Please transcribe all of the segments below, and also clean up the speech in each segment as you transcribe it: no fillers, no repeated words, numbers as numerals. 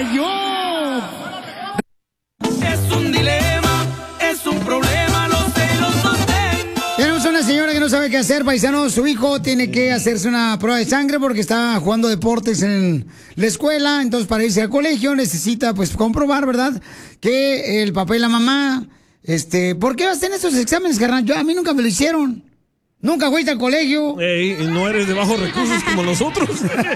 cayó. Es un dilema, es un problema, los celos los tengo. Tenemos una señora que no sabe qué hacer, paisanos. Su hijo tiene que hacerse una prueba de sangre porque está jugando deportes en la escuela. Entonces, para irse al colegio necesita, pues, comprobar, ¿verdad? Que el papá y la mamá, ¿por qué hacen esos exámenes, carnal? A mí nunca me lo hicieron. Nunca fuiste al colegio. Ey, no eres de bajos recursos como nosotros.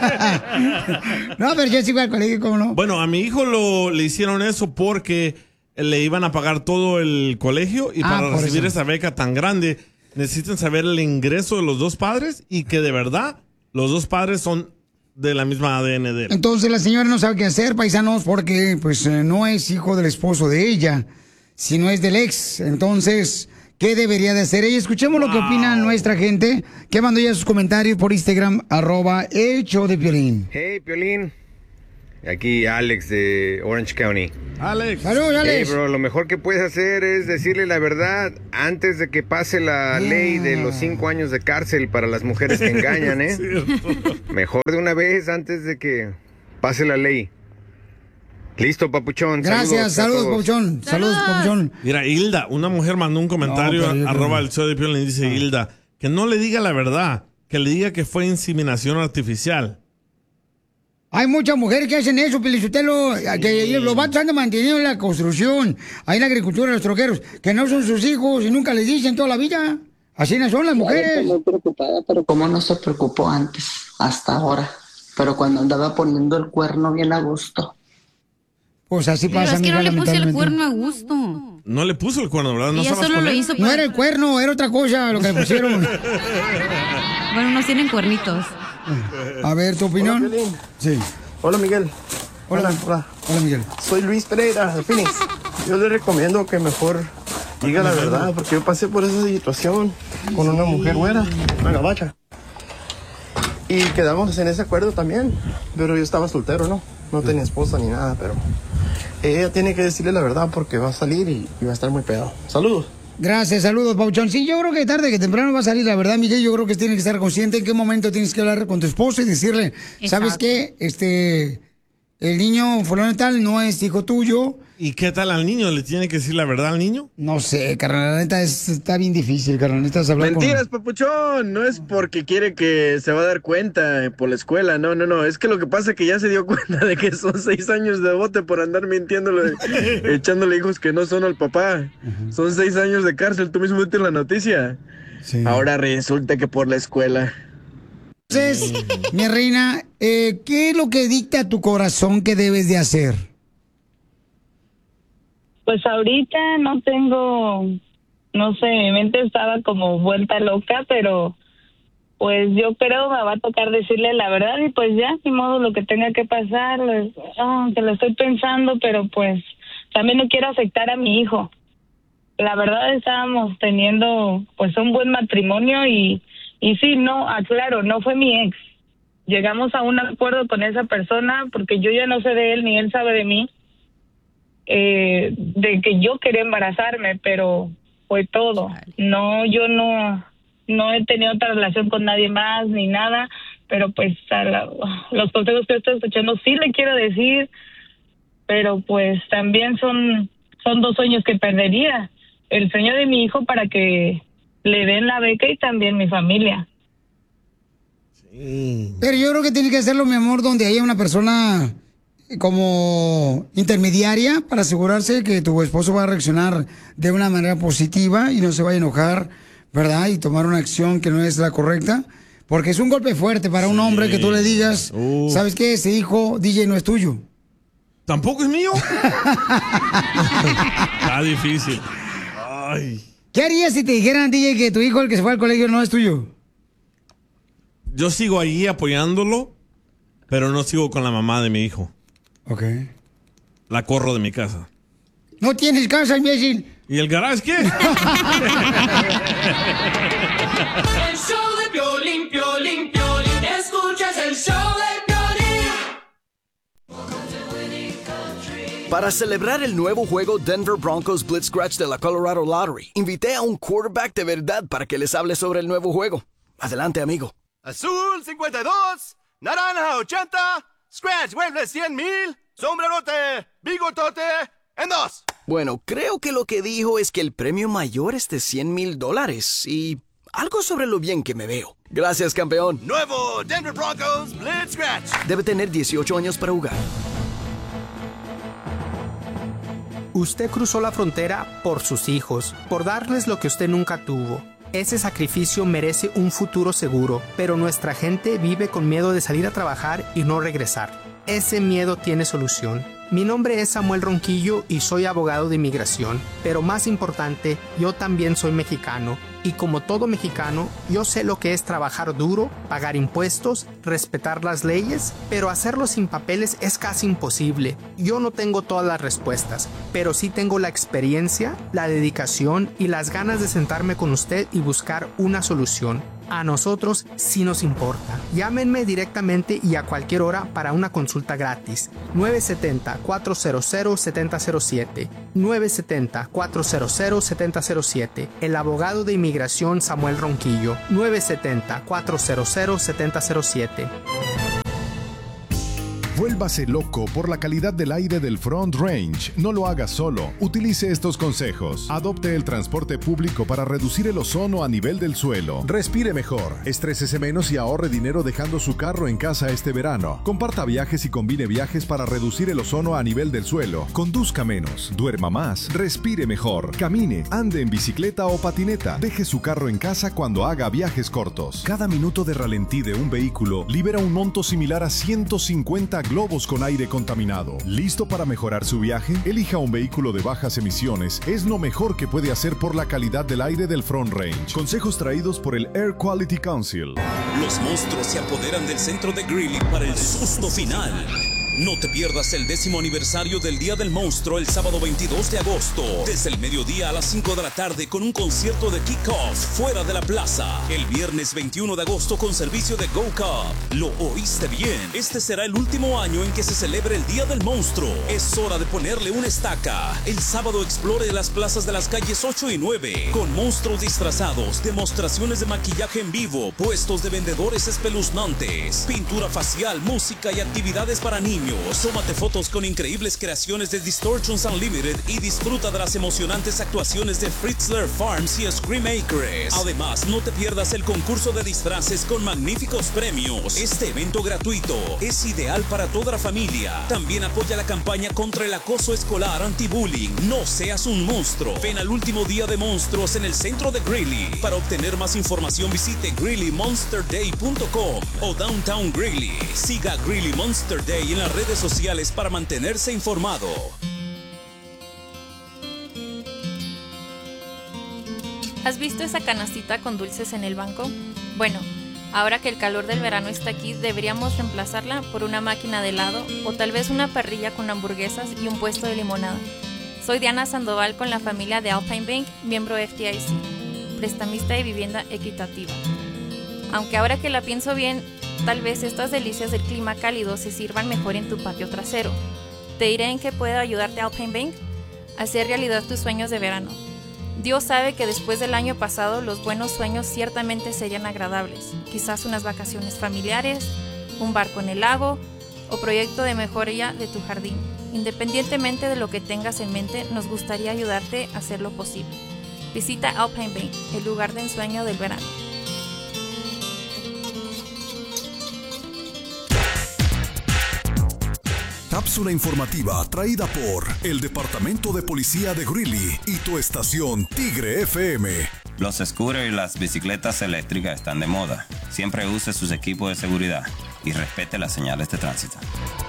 No, pero yo sí fui al colegio, ¿cómo no? Bueno, a mi hijo le hicieron eso porque le iban a pagar todo el colegio y para recibir esa beca tan grande necesitan saber el ingreso de los dos padres y que de verdad los dos padres son de la misma ADN de él. Entonces la señora no sabe qué hacer, paisanos, porque pues no es hijo del esposo de ella, sino es del ex. Entonces, ¿qué debería de hacer ella? Escuchemos lo que opina nuestra gente, que mandó ya sus comentarios por Instagram, @elshowdepiolín. Hey, Piolín. Aquí Alex de Orange County. Alex. Saludos, Alex. Hey, bro, lo mejor que puedes hacer es decirle la verdad antes de que pase la ley de los 5 años de cárcel para las mujeres que engañan, ¿eh? Mejor de una vez antes de que pase la ley. Listo, papuchón. Gracias, saludos, papuchón. Saludos, papuchón. Mira, Hilda, una mujer mandó un comentario @el show de Piolín y dice, Hilda, que no le diga la verdad, que le diga que fue inseminación artificial. Hay muchas mujeres que hacen eso, Pelichotelo, que los vatos andan manteniendo la construcción, ahí en la agricultura, los troqueros, que no son sus hijos y nunca les dicen toda la vida. Así no son las mujeres. Estoy muy preocupada, pero ¿cómo no se preocupó antes, hasta ahora? Pero cuando andaba poniendo el cuerno bien a gusto. Pues así pasa. Pero es que no le puse el cuerno a gusto. No le puso el cuerno, ¿verdad? No Ella estabas solo con lo él. hizo No era el cuerno, era otra cosa lo que le pusieron. Bueno, unos tienen cuernitos. A ver, ¿tu opinión? Hola, Piolín. Sí. Hola, Miguel. Hola. Hola. Hola, Miguel. Soy Luis Pereira de Phoenix. Yo le recomiendo que mejor diga la verdad, porque yo pasé por esa situación con una mujer buena, una gabacha. Y quedamos en ese acuerdo también, pero yo estaba soltero, ¿no? No tenía esposa ni nada, pero ella tiene que decirle la verdad porque va a salir y va a estar muy pegado. Saludos. Gracias, saludos, Pauchón. Sí, yo creo que tarde que temprano va a salir la verdad, Miguel. Yo creo que tienes que estar consciente en qué momento tienes que hablar con tu esposo y decirle, ¿sabes qué? El niño fulano tal no es hijo tuyo. ¿Y qué tal al niño? ¿Le tiene que decir la verdad al niño? No sé, carnal, la neta está bien difícil, carnal. Necesitas hablar Mentiras, papuchón. No es porque quiere que se va a dar cuenta por la escuela. No. Es que lo que pasa es que ya se dio cuenta de que son 6 años de bote por andar mintiéndole, echándole hijos que no son al papá. Son 6 años de cárcel. Tú mismo viste la noticia. Sí. Ahora resulta que por la escuela. Entonces, mi reina, ¿qué es lo que dicta tu corazón que debes de hacer? Pues ahorita no tengo, no sé, mi mente estaba como vuelta loca, pero pues yo creo me va a tocar decirle la verdad y pues ya, ni modo, lo que tenga que pasar, que lo estoy pensando, pero pues también no quiero afectar a mi hijo. La verdad estábamos teniendo pues un buen matrimonio y sí, no, aclaro, no fue mi ex. Llegamos a un acuerdo con esa persona porque yo ya no sé de él ni él sabe de mí. De que yo quería embarazarme, pero fue todo. No, yo no he tenido otra relación con nadie más ni nada, pero pues los consejos que estoy escuchando sí le quiero decir, pero pues también son 2 sueños que perdería. El sueño de mi hijo para que le den la beca y también mi familia. Sí. Pero yo creo que tiene que hacerlo, mi amor, donde haya una persona como intermediaria para asegurarse que tu esposo va a reaccionar de una manera positiva y no se va a enojar, ¿verdad? Y tomar una acción que no es la correcta, porque es un golpe fuerte para un hombre que tú le digas, ¿sabes qué? Ese hijo, DJ, no es tuyo. ¿Tampoco es mío? Está difícil. Ay. ¿Qué harías si te dijeran, DJ, que tu hijo, el que se fue al colegio, no es tuyo? Yo sigo ahí apoyándolo, pero no sigo con la mamá de mi hijo. Ok. La corro de mi casa. No tienes casa, imbécil. ¿Y el garage qué? El show de Piolín, Piolín, Piolín. Escuchas el show de Piolín. Para celebrar el nuevo juego Denver Broncos Blitz Scratch de la Colorado Lottery, invité a un quarterback de verdad para que les hable sobre el nuevo juego. Adelante, amigo. Azul 52, naranja 80, Scratch mueble 100,000, sombrerote, bigotote, en 2. Bueno, creo que lo que dijo es que el premio mayor es de $100,000 y algo sobre lo bien que me veo. Gracias, campeón. Nuevo Denver Broncos Blitz Scratch. Debe tener 18 años para jugar. Usted cruzó la frontera por sus hijos, por darles lo que usted nunca tuvo. Ese sacrificio merece un futuro seguro, pero nuestra gente vive con miedo de salir a trabajar y no regresar. Ese miedo tiene solución. Mi nombre es Samuel Ronquillo y soy abogado de inmigración, pero más importante, yo también soy mexicano. Y como todo mexicano, yo sé lo que es trabajar duro, pagar impuestos, respetar las leyes, pero hacerlo sin papeles es casi imposible. Yo no tengo todas las respuestas, pero sí tengo la experiencia, la dedicación y las ganas de sentarme con usted y buscar una solución. A nosotros sí nos importa. Llámenme directamente y a cualquier hora para una consulta gratis. 970-400-7007. 970-400-7007. El abogado de inmigración Samuel Ronquillo. 970-400-7007. Vuélvase loco por la calidad del aire del Front Range. No lo haga solo. Utilice estos consejos. Adopte el transporte público para reducir el ozono a nivel del suelo. Respire mejor. Estrésese menos y ahorre dinero dejando su carro en casa este verano. Comparta viajes y combine viajes para reducir el ozono a nivel del suelo. Conduzca menos. Duerma más. Respire mejor. Camine. Ande en bicicleta o patineta. Deje su carro en casa cuando haga viajes cortos. Cada minuto de ralentí de un vehículo libera un monto similar a 150 globos con aire contaminado. ¿Listo para mejorar su viaje? Elija un vehículo de bajas emisiones. Es lo mejor que puede hacer por la calidad del aire del Front Range. Consejos traídos por el Air Quality Council. Los monstruos se apoderan del centro de Greeley para el susto final. No te pierdas el 10º aniversario del Día del Monstruo el sábado 22 de agosto, desde el mediodía a las 5 de la tarde con un concierto de kick-off fuera de la plaza. El viernes 21 de agosto con servicio de Go Cup. Lo oíste bien. Este será el último año en que se celebre el Día del Monstruo. Es hora de ponerle una estaca. El sábado explore las plazas de las calles 8 y 9 con monstruos disfrazados, demostraciones de maquillaje en vivo, puestos de vendedores espeluznantes, pintura facial, música y actividades para niños. Tómate fotos con increíbles creaciones de Distortions Unlimited y disfruta de las emocionantes actuaciones de Fritzler Farms y Scream Acres. Además, no te pierdas el concurso de disfraces con magníficos premios. Este evento gratuito es ideal para toda la familia. También apoya la campaña contra el acoso escolar anti-bullying. No seas un monstruo. Ven al último día de monstruos en el centro de Greeley. Para obtener más información visite GreeleyMonsterDay.com o Downtown Greeley. Siga Greeley Monster Day en las redes sociales para mantenerse informado. ¿Has visto esa canastita con dulces en el banco? Bueno, ahora que el calor del verano está aquí, deberíamos reemplazarla por una máquina de helado o tal vez una parrilla con hamburguesas y un puesto de limonada. Soy Diana Sandoval con la familia de Alpine Bank, miembro FDIC, prestamista de vivienda equitativa. Aunque ahora que la pienso bien, tal vez estas delicias del clima cálido se sirvan mejor en tu patio trasero. Te diré en qué puedo ayudarte Alpine Bank a hacer realidad tus sueños de verano. Dios sabe que después del año pasado los buenos sueños ciertamente serían agradables. Quizás unas vacaciones familiares, un barco en el lago o proyecto de mejoría de tu jardín. Independientemente de lo que tengas en mente, nos gustaría ayudarte a hacer lo posible. Visita Alpine Bank, el lugar de ensueño del verano. Cápsula informativa traída por el Departamento de Policía de Greeley y tu estación Tigre FM. Los scooters y las bicicletas eléctricas están de moda. Siempre use sus equipos de seguridad y respete las señales de tránsito.